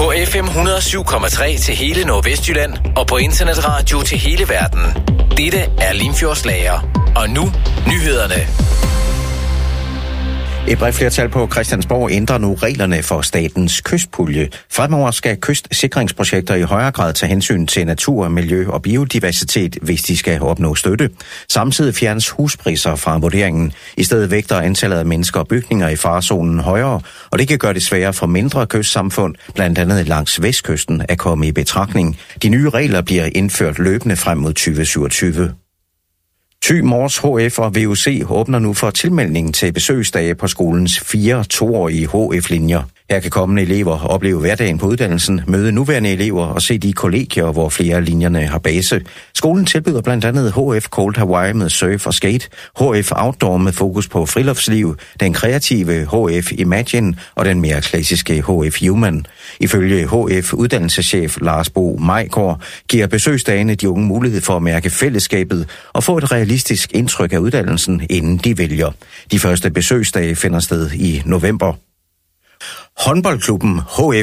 På FM 107,3 til hele Nordvestjylland og på internetradio til hele verden. Dette er Limfjordslager. Og nu nyhederne. Et bredt flertal på Christiansborg ændrer nu reglerne for statens kystpulje. Fremover skal kystsikringsprojekter i højere grad tage hensyn til natur, miljø og biodiversitet, hvis de skal opnå støtte. Samtidig fjernes huspriser fra vurderingen. I stedet vægter antallet af mennesker og bygninger i farezonen højere, og det kan gøre det sværere for mindre kystsamfund, blandt andet langs vestkysten, at komme i betragtning. De nye regler bliver indført løbende frem mod 2027. Thy Mors HF og VUC åbner nu for tilmelding til besøgsdage på skolens 4 toårige HF-linjer. Her kan kommende elever opleve hverdagen på uddannelsen, møde nuværende elever og se de kollegier, hvor flere af linjerne har base. Skolen tilbyder blandt andet HF Cold Hawaii med surf og skate, HF Outdoor med fokus på friluftsliv, den kreative HF Imagine og den mere klassiske HF Human. Ifølge HF uddannelseschef Lars Bo Majgaard giver besøgsdagene de unge mulighed for at mærke fællesskabet og få et realistisk indtryk af uddannelsen, inden de vælger. De første besøgsdage finder sted i november. Håndboldklubben HF